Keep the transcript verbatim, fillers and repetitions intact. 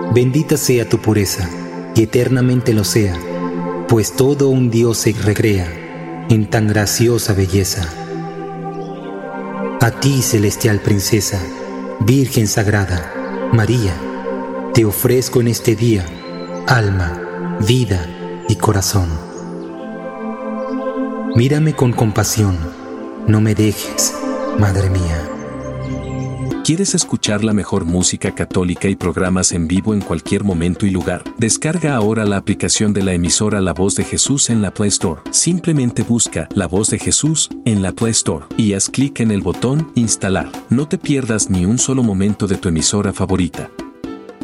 Bendita sea tu pureza, y eternamente lo sea, pues todo un Dios se recrea en tan graciosa belleza. A ti, celestial princesa, Virgen sagrada, María, te ofrezco en este día alma, vida y corazón. Mírame con compasión, no me dejes, Madre mía. ¿Quieres escuchar la mejor música católica y programas en vivo en cualquier momento y lugar? Descarga ahora la aplicación de la emisora La Voz de Jesús en la Play Store. Simplemente busca La Voz de Jesús en la Play Store y haz clic en el botón Instalar. No te pierdas ni un solo momento de tu emisora favorita.